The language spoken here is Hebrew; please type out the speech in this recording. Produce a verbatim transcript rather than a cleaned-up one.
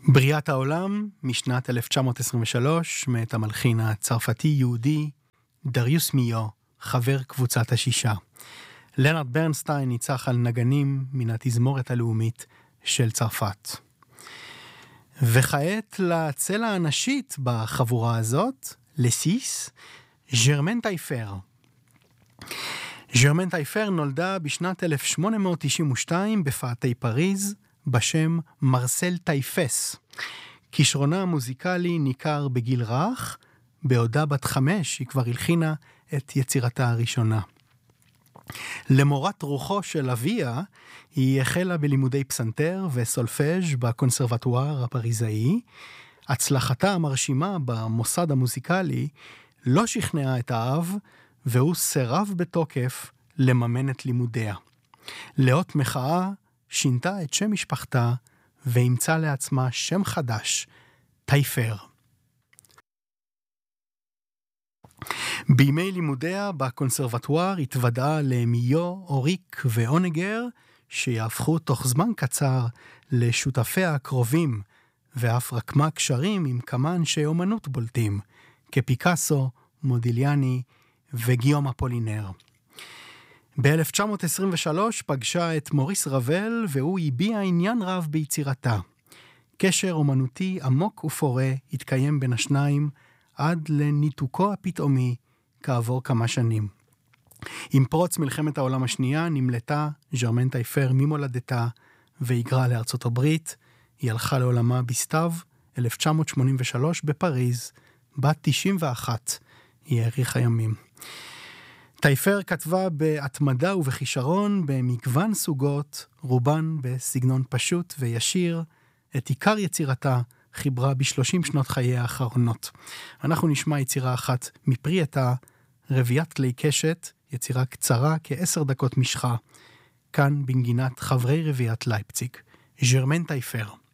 בריאת העולם משנת אלף תשע מאות עשרים ושלוש, מאת המלחין הצרפתי-יהודי דריוס מיו, חבר קבוצת השישה. לנארד ברנסטיין ניצח על נגנים מן התזמורת הלאומית של צרפת. וכעת לצלע הנשית בחבורה הזאת, לסיס, ז'רמן טייפר. ז'רמן טייפר נולדה בשנת אלף שמונה מאות תשעים ושתיים בפאתי פריז, בשם מרסל טייפס. כישרונה המוזיקלי ניכר בגיל רך, בעודה בת חמש היא כבר הלחינה את יצירתה הראשונה. למורת רוחו של אביה, היא החלה בלימודי פסנתר וסולפז' בקונסרבטואר הפריזאי. הצלחתה המרשימה במוסד המוזיקלי לא שכנעה את האב, והוא סירב בתוקף לממן את לימודיה. לאות מחאה שינתה את שם משפחתה והמצאה לעצמה שם חדש, טייפר. בימי לימודיה בקונסרבטואר התוודעה למיו, אוריק ואונגר, שיהפכו תוך זמן קצר לשותפיה הקרובים, ואף רקמה קשרים עם כמה אנשי אומנות בולטים, כפיקאסו, מודיליאני וגיום אפולינר. ב-אלף תשע מאות עשרים ושלוש פגשה את מוריס רבל, והוא הביע עניין רב ביצירתה. קשר אומנותי עמוק ופורה התקיים בין השניים, עד לניתוקו הפתאומי כעבור כמה שנים. עם פרוץ מלחמת העולם השנייה נמלטה ז'רמן טייפר ממולדתה והיגרה לארצות הברית. היא הלכה לעולמה בסתיו אלף תשע מאות שמונים ושלוש בפריז, בת תשעים ואחת. היא האריכה ימים. טייפר כתבה בהתמדה ובכישרון במגוון סוגות, רובן בסגנון פשוט וישיר. את עיקר יצירתה חיברה בשלושים שנות חייה האחרונות. אנחנו נשמע יצירה אחת מפרי עטה, רביית כלי קשת, יצירה קצרה כעשר דקות משכה, כאן בנגינת חברי רביית לייפציג, ז'רמן טייפר.